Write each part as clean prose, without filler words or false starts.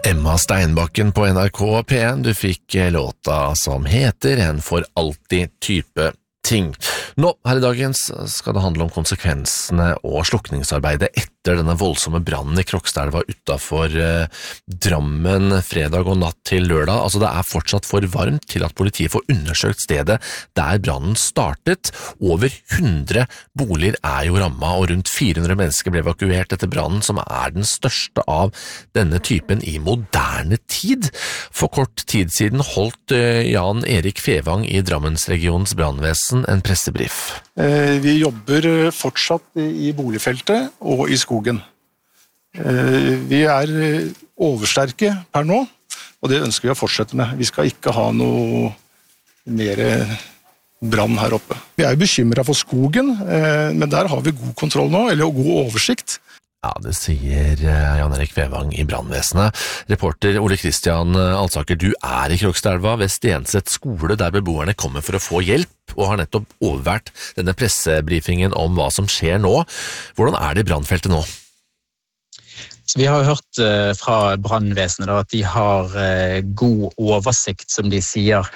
Emma Steinbakken på NRK P1, du fikk låta som heter En for alltid type ting. Nå, her i dagens skal det handle om konsekvensene og slukningsarbeidet etter denne voldsomme brannen i Krokstadelva utenfor Drammen fredag og natt til lørdag. Altså det er fortsatt for varmt til at politiet får undersøkt stedet der brannen startet. Over 100 boliger er jo rammet, og rundt 400 mennesker ble evakuert etter brannen, som er den største av denne typen i moderne tid. For kort tid siden holdt Jan Erik Fevang i Drammensregionens brannvesen en pressebrief. Vi jobber fortsatt i boligfeltet og i skogen. Vi er oversterke per nå, og det ønsker vi å fortsette med. Vi skal ikke ha noe mer brann her oppe. Vi er bekymret for skogen, men der har vi god kontroll nå, eller god oversikt. Ja, det sier Jan Erik Fevang i brannvesenet. Reporter Ole Kristian Alsaker, du er i Krokstadelva ved Stenseth skole, der beboerne kommer for å få hjelp, og har nettopp overvært denne pressebrifingen om hva som skjer nå. Hvordan er det i brannfeltet nå? Så vi har hørt fra brannvesenet at de har god oversikt, som de sier,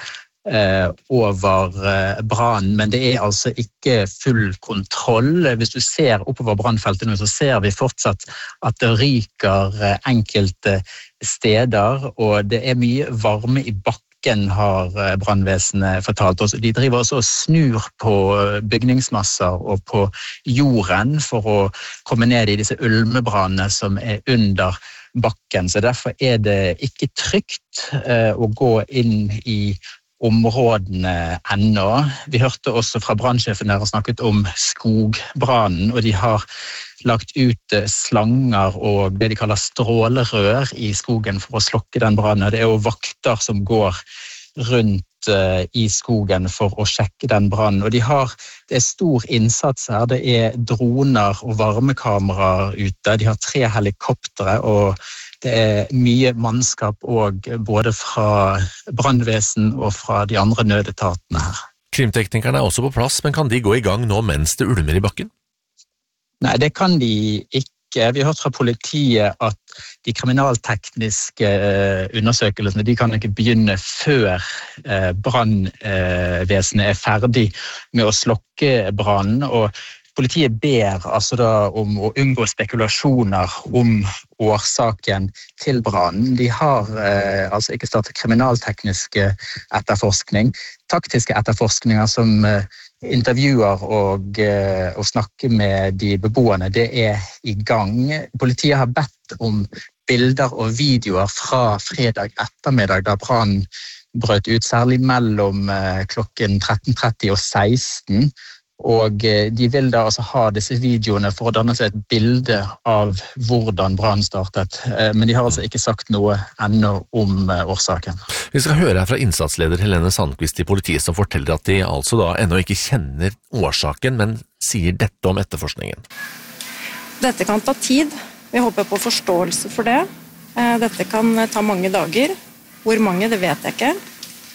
over brannen, men det er altså ikke full kontroll. Hvis du ser oppover brannfeltet nå, så ser vi fortsatt at det ryker enkelte steder, og det er mye varme i bakken, har brannvesenet fortalt oss. De driver også og snur på bygningsmasser og på jorden for å komme ned i disse ulmebrannene som er under bakken, så derfor er det ikke trygt å gå inn i områdene ennå. Vi hørte også fra brannsjefen der og snakket om skogbrannen, og de har lagt ut slanger og det de kaller strålerør i skogen for å slokke den brannen. Det er jo vakter som går rundt i skogen for å sjekke den brannen, og det er stor innsats her. Det er droner og varmekameraer ute, de har 3 helikoptere, og det er mye mannskap og både fra brannvesen og fra de andre nødetatene her. Krimteknikerne er også på plass, men kan de gå i gang nå mens det ulmer i bakken? Nei, det kan de ikke. Vi har hørt fra politiet at de kriminaltekniske undersøkelsene de kan ikke begynne før brannvesenet er ferdig med å slokke brannen, og politiet ber altså da om å unngå spekulasjoner om årsaken til brannen. De har altså ikke startet kriminaltekniske etterforskning. Taktiske etterforskninger som intervjuer og snakker med de beboerne, det er i gang. Politiet har bedt om bilder og videoer fra fredag ettermiddag da brannen brøt ut, særlig mellom klokken 13:30 og 16. Og de vil da altså ha disse videoene for å danne seg et bilde av hvordan brannen startet. Men de har altså ikke sagt noe ennå om årsaken. Vi skal høre her fra innsatsleder Helene Sandqvist i politiet, som forteller at de altså da ennå ikke kjenner årsaken, men sier dette om etterforskningen. Dette kan ta tid. Vi håper på forståelse for det. Dette kan ta mange dager. Hvor mange, det vet jeg ikke.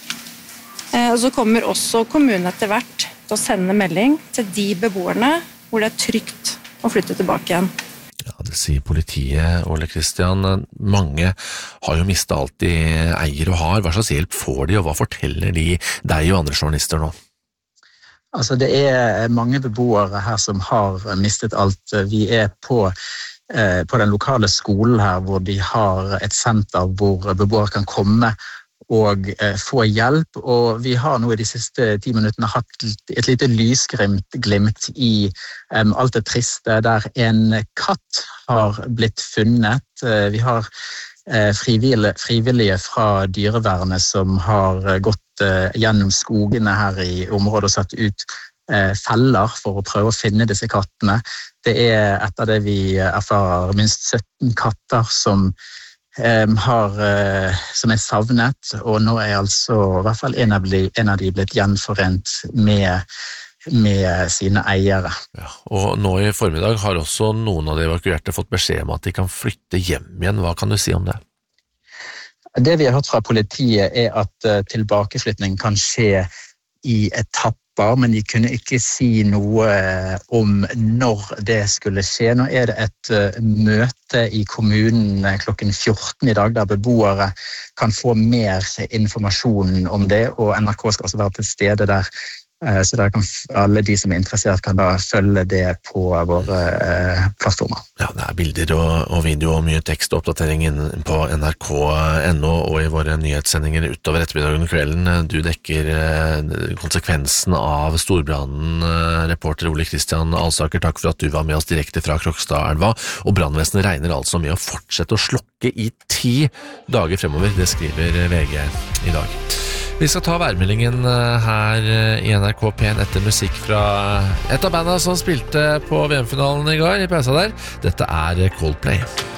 Så kommer også kommunen etter hvert til å sende melding til de beboerne hvor det er trygt å flytte tilbake igjen. Ja, det sier politiet, Ole Kristian. Mange har jo mistet alt de eier og har. Hva slags hjelp får de, og hva forteller de deg og andre journalister nå? Altså, det er mange beboere her som har mistet alt. Vi er på den lokale skolen her, hvor de har et senter hvor beboere kan komme og få hjelp, og vi har nå i de siste 10 minuttene hatt et lite lysglimt i alt det triste, der en katt har blitt funnet. Vi har frivillige fra dyrevernet som har gått gjennom skogene her i området og satt ut feller for å prøve å finne disse kattene. Det er etter det vi erfarer minst 17 katter som er savnet, og nå er altså i hvert fall en av de blitt gjenforent med sine eiere. Ja, og nå i formiddag har også noen av de evakuerte fått beskjed om at de kan flytte hjem igjen. Hva kan du si om det? Det vi har hørt fra politiet er at tilbakeflytning kan skje i etapper stopper, men de kunne ikke si noe om når det skulle skje. Nå er det et møte i kommunen klokken 14 i dag, der beboere kan få mer informasjon om det, og NRK skal også være til stede der. Så der kan alle de som er interessert kan da følge det på våre plattformer. Ja, det bilder og video og mye tekst og oppdatering inne på nrk.no og i våre nyhetssendinger utover ettermiddagen og kvelden. Du dekker konsekvensen av storbrannen. Reporter Ole Kristian Alsaker, takk for at du var med oss direkte fra Krokstadelva. Og brannvesenet regner altså med å fortsette å slokke i 10 dager fremover. Det skriver VG i dag. Vi skal ta værmeldingen her i NRK P1 etter musikk fra et av bandene som spilte på VM-finalen i går i pausa der. Dette Coldplay.